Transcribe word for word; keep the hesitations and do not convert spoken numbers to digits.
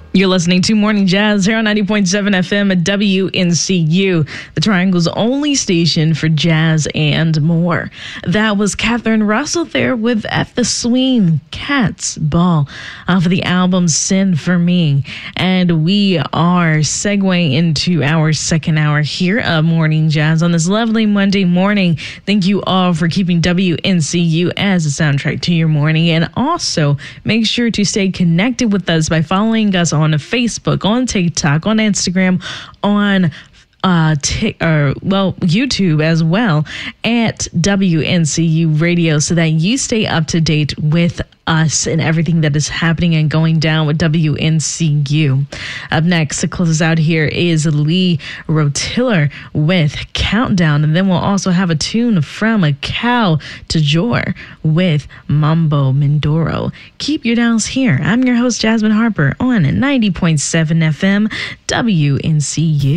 You're listening to Morning Jazz here on ninety point seven F M at W N C U, the Triangle's only station for jazz and more. That was Catherine Russell there with At the Swing, Cat's Ball, off of the album Send For Me. And we are segueing into our second hour here of Morning Jazz on this lovely Monday morning. Thank you all for keeping W N C U as a soundtrack to your morning. And also, make sure to stay connected with us by following us on Facebook, on TikTok, on Instagram, on uh, t- or, well, YouTube as well, at W N C U Radio, so that you stay up to date with us and everything that is happening and going down with W N C U. Up next to close us out here is Lee Rotiller with Countdown, and then we'll also have a tune from a Cal Tajor with Mambo Mindoro. Keep your dials here. I'm your host, Jasmine Harper, on ninety point seven F M W N C U.